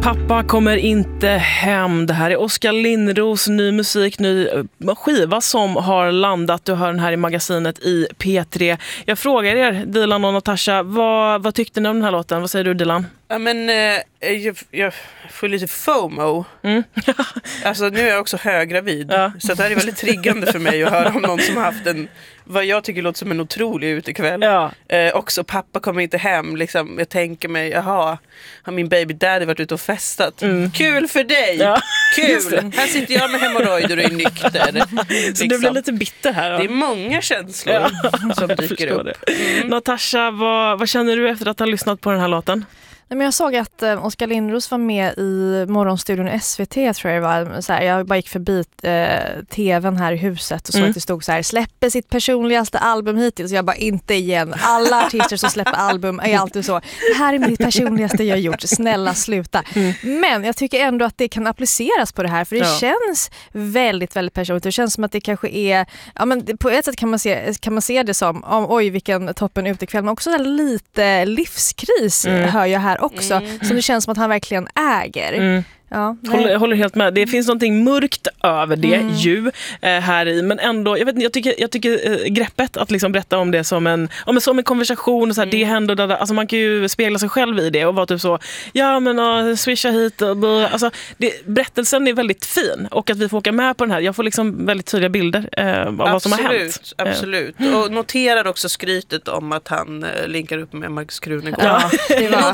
Pappa kommer inte hem. Det här är Oskar Lindros ny musik, ny skiva som har landat. Du hör den här i magasinet i P3. Jag frågar er, Dilan och Natasha, vad tyckte ni om den här låten? Vad säger du, Dilan? Ja, men jag får lite FOMO. Alltså nu är jag också höggravid. Så det här är väldigt triggande för mig att höra om någon som har haft en, vad jag tycker låter som en otrolig utekväll. Också pappa kommer inte hem. Liksom, jag tänker mig, jaha, har min baby daddy varit ute och festat? Kul för dig! Kul! Här sitter jag med hemorrojder och är nykter. Så du blir lite bitter här. Det är många känslor som dyker upp. Natasha, vad känner du efter att ha lyssnat på den här låten? Men jag såg att Oskar Lindros var med i morgonstudion i SVT, tror jag det var. Så här, jag bara gick förbi tvn här i huset och så att det stod så här: släpper sitt personligaste album hittills. Jag bara, inte igen. Alla artister som släpper album är alltid så: det här är mitt personligaste jag gjort, snälla sluta. Men jag tycker ändå att det kan appliceras på det här, för det känns väldigt, väldigt personligt. Det känns som att det kanske är, ja, men på ett sätt kan man se det som, oj vilken toppen utekväll, men också lite livskris hör jag här också, så det känns som att han verkligen äger. Ja, håller helt med. Det finns någonting mörkt över det ju här i, men ändå jag tycker greppet att liksom berätta om det som en konversation och så här, det händer där, alltså man kan ju spegla sig själv i det och vara typ så, ja men swisha hit och alltså berättelsen är väldigt fin, och att vi får åka med på den här. Jag får liksom väldigt tydliga bilder av vad som har hänt. Absolut. Och noterar också skrytet om att han linkar upp med Marcus Krunegård. Ja, det var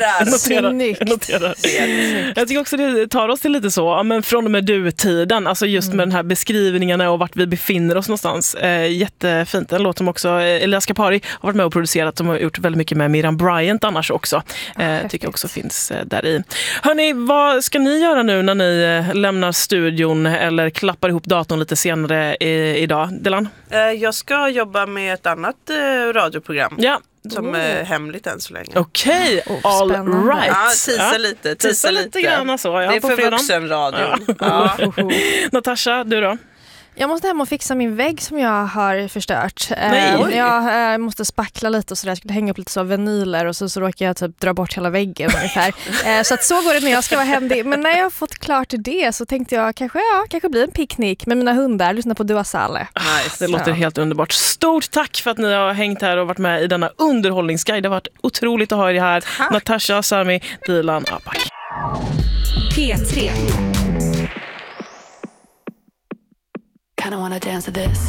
noterar. Jag tycker också det tar oss till lite så, men från och med du-tiden, alltså just med den här beskrivningarna och vart vi befinner oss någonstans. Jättefint. En låt som också Elia Skapari har varit med och producerat, som har gjort väldigt mycket med Miriam Bryant annars också. Tycker jag också finns där i. Hörrni, vad ska ni göra nu när ni lämnar studion eller klappar ihop datorn lite senare idag? Dilan? Jag ska jobba med ett annat radioprogram. Ja. Som är hemligt än så länge. Okej, all right. Ja, tisa lite grann så. Det är för vuxenradion. Natasha, du då? Jag måste hem och fixa min vägg som jag har förstört. Jag måste spackla lite och så där. Jag skulle hänga upp lite så vinyler och så råkar jag typ dra bort hela väggen ungefär. Så att så går det när jag ska vara hemlig. Men när jag har fått klart det så tänkte jag kanske blir en picknick med mina hundar, lyssna på Dua Saleh. Nice. Det låter helt underbart. Stort tack för att ni har hängt här och varit med i denna underhållningsguide. Det har varit otroligt att ha er här. Tack. Natasha, Sami, Dilan, Apak. P3. Kinda wanna dance to this.